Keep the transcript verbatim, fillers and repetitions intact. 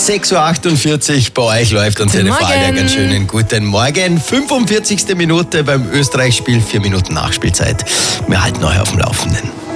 sechs Uhr achtundvierzig, bei euch läuft uns eine Frage. Einen schönen guten Morgen. fünfundvierzigste Minute beim Österreich-Spiel, vier Minuten Nachspielzeit. Wir halten euch auf dem Laufenden.